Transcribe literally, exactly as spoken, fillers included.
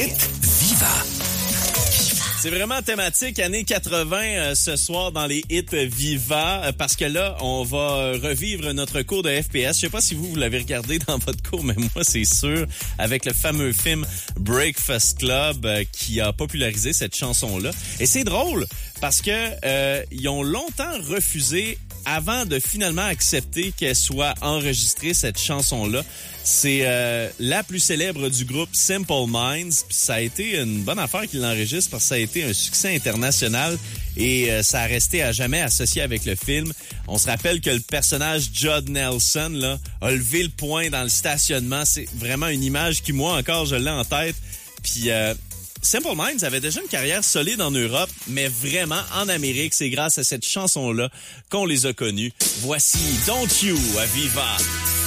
hit Viva. C'est vraiment thématique années quatre-vingts euh, ce soir dans les hits Viva euh, parce que là, on va revivre notre cours de F P S. Je sais pas si vous, vous l'avez regardé dans votre cours, mais moi, c'est sûr, avec le fameux film Breakfast Club euh, qui a popularisé cette chanson-là. Et c'est drôle parce que euh, ils ont longtemps refusé avant de finalement accepter qu'elle soit enregistrée, cette chanson-là. C'est euh, la plus célèbre du groupe Simple Minds. Puis ça a été une bonne affaire qu'il l'enregistre parce que ça a été un succès international et euh, ça a resté à jamais associé avec le film. On se rappelle que le personnage Judd Nelson là, a levé le poing dans le stationnement. C'est vraiment une image qui, moi encore, je l'ai en tête. Puis... Euh, Simple Minds avait déjà une carrière solide en Europe, mais vraiment en Amérique, c'est grâce à cette chanson-là qu'on les a connus. Voici Don't You à Viva.